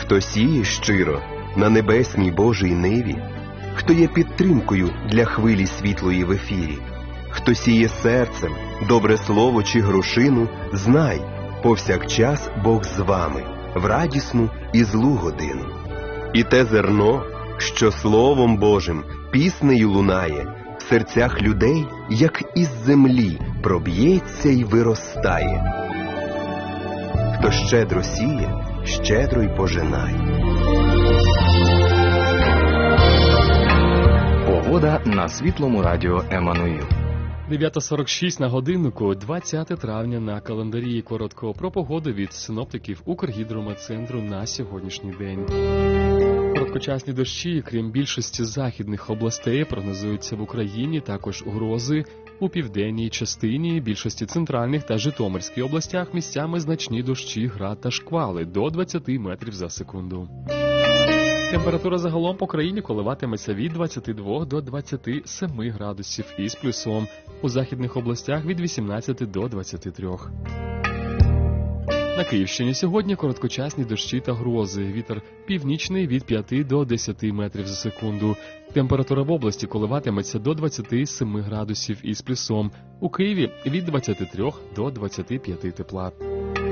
Хто сіє щиро на небесній Божій ниві, хто є підтримкою для хвилі світлої в ефірі, хто сіє серцем добре слово чи грошину, знай, повсякчас Бог з вами, в радісну і злу годину. І те зерно, що Словом Божим піснею лунає, в серцях людей, як із землі, проб'ється й виростає. Хто щедро сіє, щедро й пожинає. Погода на Світлому радіо Еммануїл. 9:46 на годиннику, 20 травня на календарі. Коротко про погоду від синоптиків Укргідрометцентру на сьогоднішній день. Короткочасні дощі, крім більшості західних областей, прогнозуються в Україні, також грози у південній частині, більшості центральних та Житомирській областях місцями значні дощі, град та шквали до 20 метрів за секунду. Температура загалом по країні коливатиметься від 22 до 27 градусів із плюсом. У західних областях від 18 до 23. На Київщині сьогодні короткочасні дощі та грози. Вітер північний від 5 до 10 метрів за секунду. Температура в області коливатиметься до 27 градусів із плюсом. У Києві від 23 до 25 тепла.